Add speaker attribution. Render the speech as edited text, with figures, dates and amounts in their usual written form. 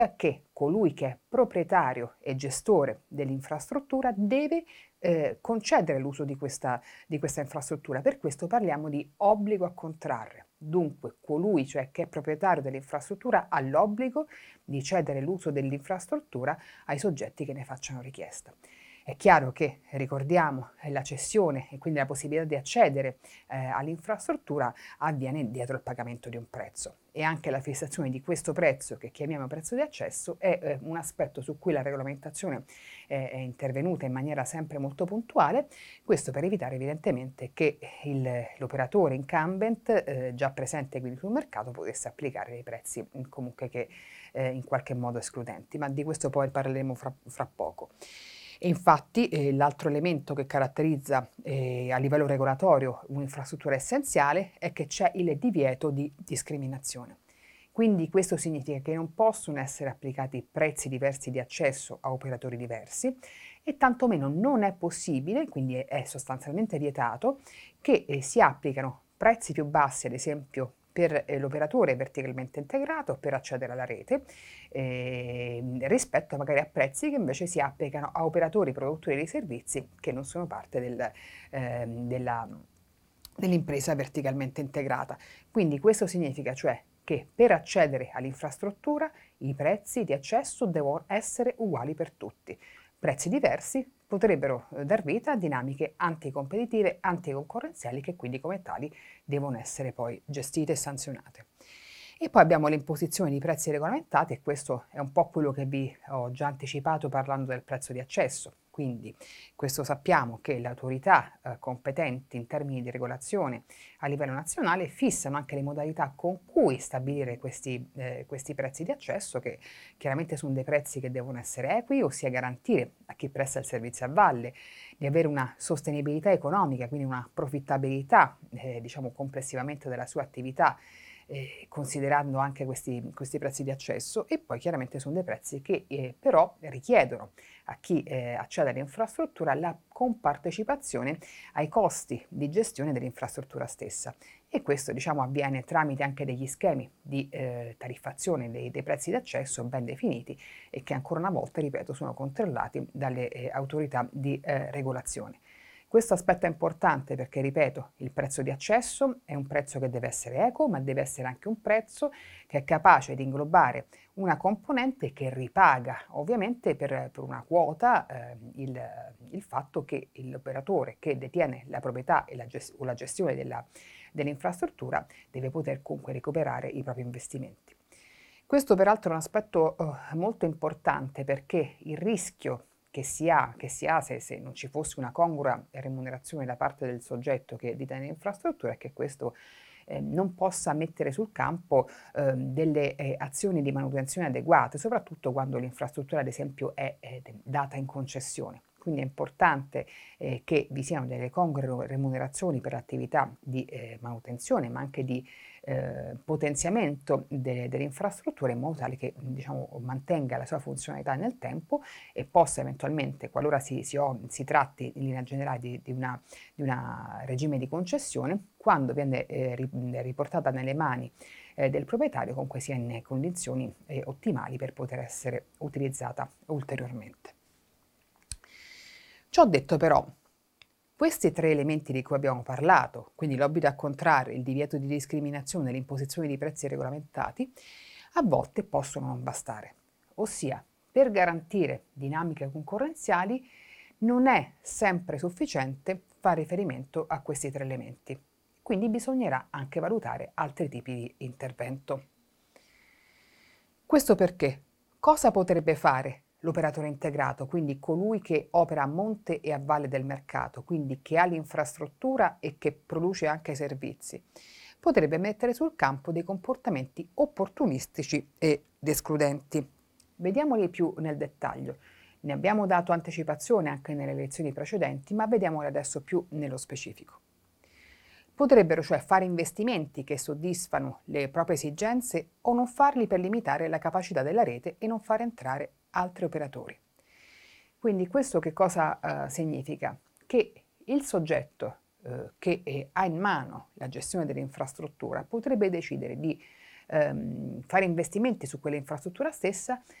Speaker 1: che colui che è proprietario e gestore dell'infrastruttura deve concedere l'uso di questa infrastruttura. Per questo parliamo di obbligo a contrarre. Dunque, colui cioè che è proprietario dell'infrastruttura ha l'obbligo di cedere l'uso dell'infrastruttura ai soggetti che ne facciano richiesta. È chiaro che, ricordiamo, la cessione e quindi la possibilità di accedere all'infrastruttura avviene dietro il pagamento di un prezzo, e anche la fissazione di questo prezzo, che chiamiamo prezzo di accesso, è un aspetto su cui la regolamentazione è intervenuta in maniera sempre molto puntuale, questo per evitare evidentemente che l'operatore incumbent già presente quindi sul mercato potesse applicare dei prezzi comunque che in qualche modo escludenti, ma di questo poi parleremo fra poco. E infatti l'altro elemento che caratterizza a livello regolatorio un'infrastruttura essenziale è che c'è il divieto di discriminazione. Quindi questo significa che non possono essere applicati prezzi diversi di accesso a operatori diversi, e tantomeno non è possibile, quindi è sostanzialmente vietato, che si applicano prezzi più bassi, ad esempio per l'operatore verticalmente integrato per accedere alla rete, rispetto magari a prezzi che invece si applicano a operatori produttori di servizi che non sono parte dell'impresa verticalmente integrata. Quindi questo significa cioè che per accedere all'infrastruttura i prezzi di accesso devono essere uguali per tutti. Prezzi diversi potrebbero dar vita a dinamiche anticompetitive, anticoncorrenziali, che quindi come tali devono essere poi gestite e sanzionate. E poi abbiamo l'imposizione di prezzi regolamentati, e questo è un po' quello che vi ho già anticipato parlando del prezzo di accesso. Quindi questo sappiamo che le autorità competenti in termini di regolazione a livello nazionale fissano anche le modalità con cui stabilire questi prezzi di accesso, che chiaramente sono dei prezzi che devono essere equi, ossia garantire a chi presta il servizio a valle di avere una sostenibilità economica, quindi una profittabilità diciamo complessivamente della sua attività, considerando anche questi prezzi di accesso, e poi chiaramente sono dei prezzi che però richiedono a chi accede all'infrastruttura la compartecipazione ai costi di gestione dell'infrastruttura stessa, e questo diciamo avviene tramite anche degli schemi di tariffazione dei prezzi d'accesso ben definiti, e che ancora una volta, ripeto, sono controllati dalle autorità di regolazione. Questo aspetto è importante perché, ripeto, il prezzo di accesso è un prezzo che deve essere equo, ma deve essere anche un prezzo che è capace di inglobare una componente che ripaga ovviamente per una quota il fatto che l'operatore che detiene la proprietà e o la gestione dell'infrastruttura deve poter comunque recuperare i propri investimenti. Questo peraltro è un aspetto molto importante, perché il rischio che si ha se non ci fosse una congrua remunerazione da parte del soggetto che detiene l'infrastruttura è che questo non possa mettere sul campo delle azioni di manutenzione adeguate, soprattutto quando l'infrastruttura ad esempio è data in concessione. Quindi è importante che vi siano delle congrue remunerazioni per attività di manutenzione, ma anche di potenziamento delle infrastrutture, in modo tale che diciamo, mantenga la sua funzionalità nel tempo e possa eventualmente, qualora si tratti in linea generale di una regime di concessione, quando viene riportata nelle mani del proprietario, comunque sia in condizioni ottimali per poter essere utilizzata ulteriormente. Ciò detto però, questi tre elementi di cui abbiamo parlato, quindi l'obbligo a contrarre, il divieto di discriminazione, l'imposizione di prezzi regolamentati, a volte possono non bastare. Ossia, per garantire dinamiche concorrenziali non è sempre sufficiente fare riferimento a questi tre elementi. Quindi bisognerà anche valutare altri tipi di intervento. Questo perché? Cosa potrebbe fare l'operatore integrato, quindi colui che opera a monte e a valle del mercato, quindi che ha l'infrastruttura e che produce anche servizi? Potrebbe mettere sul campo dei comportamenti opportunistici ed escludenti. Vediamoli più nel dettaglio. Ne abbiamo dato anticipazione anche nelle lezioni precedenti, ma vediamoli adesso più nello specifico. Potrebbero cioè fare investimenti che soddisfano le proprie esigenze o non farli per limitare la capacità della rete e non far entrare altri operatori. Quindi questo che cosa significa? Che il soggetto che ha in mano la gestione dell'infrastruttura potrebbe decidere di fare investimenti su quell'infrastruttura stessa